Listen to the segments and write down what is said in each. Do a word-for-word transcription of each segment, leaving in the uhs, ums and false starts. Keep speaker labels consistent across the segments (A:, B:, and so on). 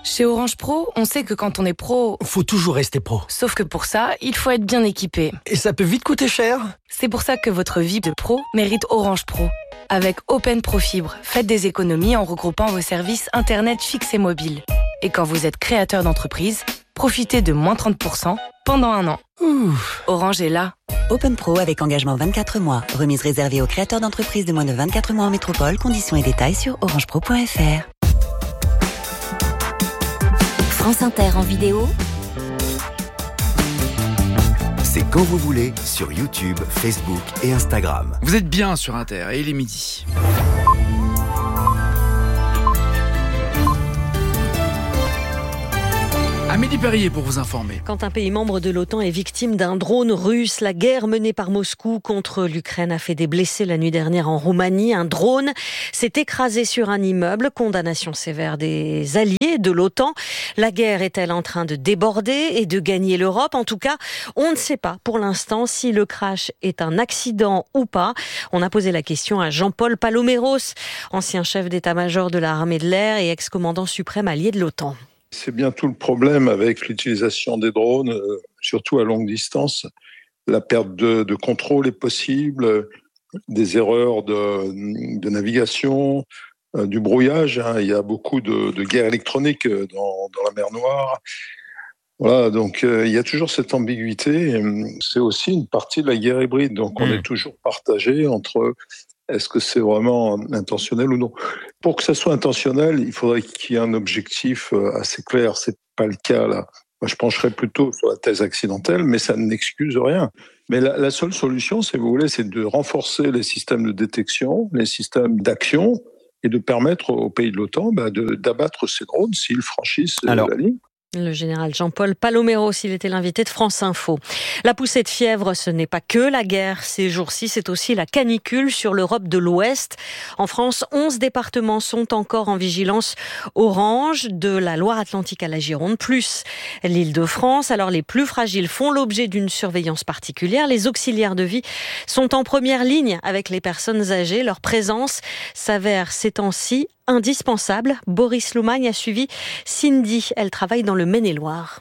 A: Chez Orange Pro, on sait que quand on est pro...
B: Faut toujours rester pro.
A: Sauf que pour ça, il faut être bien équipé.
B: Et ça peut vite coûter cher.
A: C'est pour ça que votre vie de pro mérite Orange Pro. Avec Open Pro Fibre, faites des économies en regroupant vos services Internet fixes et mobiles. Et quand vous êtes créateur d'entreprise, profitez de moins trente pour cent pendant un an. Ouh. Orange est là.
C: Open Pro avec engagement vingt-quatre mois. Remise réservée aux créateurs d'entreprises de moins de vingt-quatre mois en métropole. Conditions et détails sur orangepro point f r.
D: France Inter en vidéo.
E: C'est quand vous voulez sur YouTube, Facebook et Instagram.
F: Vous êtes bien sur Inter et il est midi. Amélie Perrier pour vous informer.
G: Quand un pays membre de l'OTAN est victime d'un drone russe, la guerre menée par Moscou contre l'Ukraine a fait des blessés la nuit dernière en Roumanie. Un drone s'est écrasé sur un immeuble. Condamnation sévère des alliés de l'OTAN. La guerre est-elle en train de déborder et de gagner l'Europe ? En tout cas, on ne sait pas pour l'instant si le crash est un accident ou pas. On a posé la question à Jean-Paul Paloméros, ancien chef d'état-major de l'armée de l'air et ex-commandant suprême allié de l'OTAN.
H: C'est bien tout le problème avec l'utilisation des drones, euh, surtout à longue distance. La perte de, de contrôle est possible, des erreurs de, de navigation, euh, du brouillage. Hein. Il y a beaucoup de, de guerres électroniques dans, dans la mer Noire. Voilà, donc euh, il y a toujours cette ambiguïté. C'est aussi une partie de la guerre hybride. Donc on mmh. est toujours partagé entre... Est-ce que c'est vraiment intentionnel ou non ? Pour que ça soit intentionnel, il faudrait qu'il y ait un objectif assez clair. C'est pas le cas là. Moi, je pencherais plutôt sur la thèse accidentelle, mais ça n'excuse rien. Mais la, la seule solution, si vous voulez, c'est de renforcer les systèmes de détection, les systèmes d'action, et de permettre aux pays de l'OTAN bah, de, d'abattre ces drones s'ils franchissent Alors, la ligne.
G: Le général Jean-Paul Paloméros, il était l'invité de France Info. La poussée de fièvre, ce n'est pas que la guerre ces jours-ci, c'est aussi la canicule sur l'Europe de l'Ouest. En France, onze départements sont encore en vigilance orange, de la Loire-Atlantique à la Gironde, plus l'Île-de-France. Alors les plus fragiles font l'objet d'une surveillance particulière. Les auxiliaires de vie sont en première ligne avec les personnes âgées. Leur présence s'avère ces temps-ci indispensable. Boris Loumagne a suivi Cindy. Elle travaille dans le Maine-et-Loire.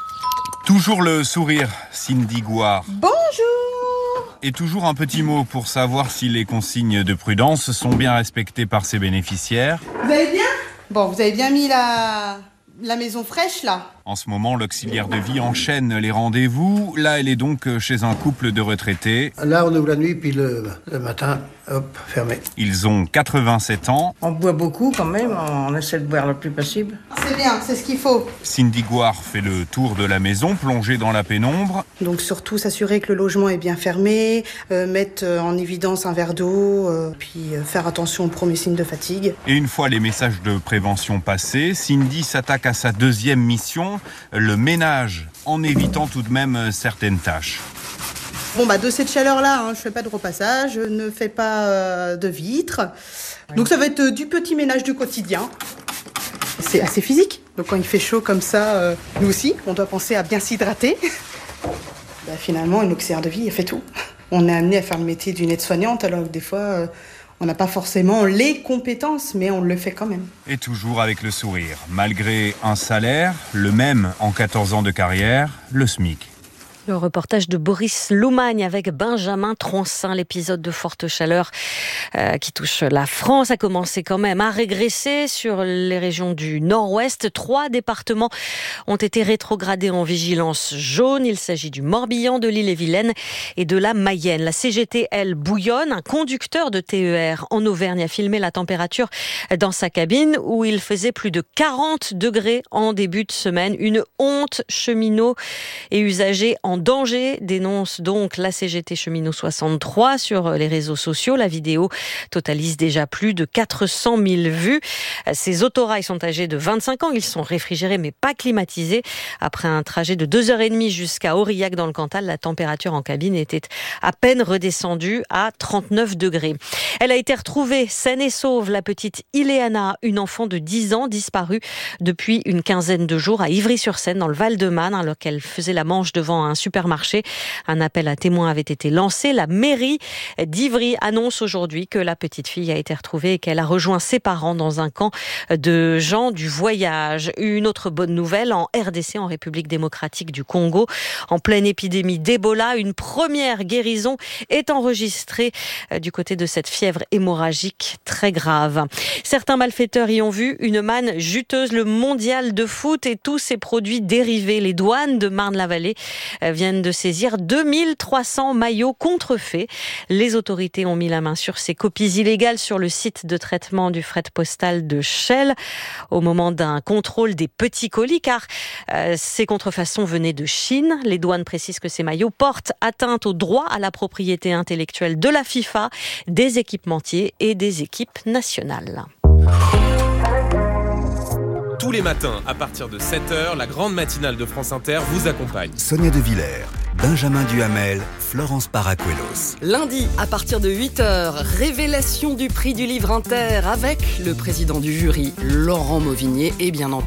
I: Toujours le sourire, Cindy Gouard.
J: Bonjour.
I: Et toujours un petit mot pour savoir si les consignes de prudence sont bien respectées par ses bénéficiaires.
J: Vous allez bien ? Bon, vous avez bien mis la, la maison fraîche là ?
I: En ce moment, l'auxiliaire de vie enchaîne les rendez-vous. Là, elle est donc chez un couple de retraités.
K: Là, on ouvre la nuit, puis le, le matin, hop, fermé.
I: Ils ont quatre-vingt-sept ans.
L: On boit beaucoup quand même, on essaie de boire le plus possible.
J: C'est bien, c'est ce qu'il faut.
I: Cindy Gouard fait le tour de la maison, plongée dans la pénombre.
J: Donc surtout s'assurer que le logement est bien fermé, euh, mettre en évidence un verre d'eau, euh, puis euh, faire attention aux premiers signes de fatigue.
I: Et une fois les messages de prévention passés, Cindy s'attaque à sa deuxième mission, le ménage, en évitant tout de même certaines tâches.
J: Bon bah de cette chaleur-là, hein, je fais pas de repassage, je ne fais pas euh, de vitres. Donc ça va être euh, du petit ménage du quotidien. C'est assez physique. Donc quand il fait chaud comme ça, euh, nous aussi, on doit penser à bien s'hydrater. Bah, finalement, une auxiliaire de vie, elle fait tout. On est amené à faire le métier d'une aide-soignante, alors que des fois, euh, on n'a pas forcément les compétences, mais on le fait quand même.
I: Et toujours avec le sourire. Malgré un salaire, le même en quatorze ans de carrière, le SMIC.
G: Le reportage de Boris Loumagne avec Benjamin Troncin. L'épisode de forte chaleur euh, qui touche la France a commencé quand même à régresser sur les régions du nord-ouest. Trois départements ont été rétrogradés en vigilance jaune. Il s'agit du Morbihan, de l'Ille-et-Vilaine et de la Mayenne. La C G T, elle, bouillonne. Un conducteur de T E R en Auvergne a filmé la température dans sa cabine où il faisait plus de quarante degrés en début de semaine. Une honte, cheminots et usagers en danger, dénonce donc la C G T Cheminot soixante-trois sur les réseaux sociaux. La vidéo totalise déjà plus de quatre cent mille vues. Ces autorails sont âgés de vingt-cinq ans. Ils sont réfrigérés mais pas climatisés. Après un trajet de deux heures trente jusqu'à Aurillac dans le Cantal, la température en cabine était à peine redescendue à trente-neuf degrés. Elle a été retrouvée saine et sauve, la petite Ileana, une enfant de dix ans disparue depuis une quinzaine de jours à Ivry-sur-Seine dans le Val-de-Marne alors qu'elle faisait la manche devant un supermarché. Un appel à témoins avait été lancé. La mairie d'Ivry annonce aujourd'hui que la petite fille a été retrouvée et qu'elle a rejoint ses parents dans un camp de gens du voyage. Une autre bonne nouvelle en R D C, en République démocratique du Congo. En pleine épidémie d'Ebola, une première guérison est enregistrée du côté de cette fièvre hémorragique très grave. Certains malfaiteurs y ont vu une manne juteuse. Le mondial de foot et tous ses produits dérivés. Les douanes de Marne-la-Vallée viennent de saisir deux mille trois cents maillots contrefaits. Les autorités ont mis la main sur ces copies illégales sur le site de traitement du fret postal de Chelles au moment d'un contrôle des petits colis, car euh, ces contrefaçons venaient de Chine. Les douanes précisent que ces maillots portent atteinte au droit à la propriété intellectuelle de la FIFA, des équipementiers et des équipes nationales.
M: Tous les matins, à partir de sept heures, la grande matinale de France Inter vous accompagne.
E: Sonia De Villers, Benjamin Duhamel, Florence Paracuelos.
N: Lundi, à partir de huit heures, révélation du prix du livre Inter avec le président du jury, Laurent Mauvigné, et bien entendu